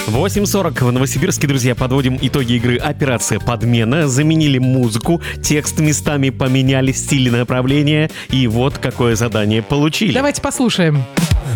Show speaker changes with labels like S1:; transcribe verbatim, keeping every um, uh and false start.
S1: восемь сорок в Новосибирске, друзья, подводим итоги игры «Операция подмена». Заменили музыку, текст местами поменяли, стиль и направление. И вот какое задание получили.
S2: Давайте послушаем.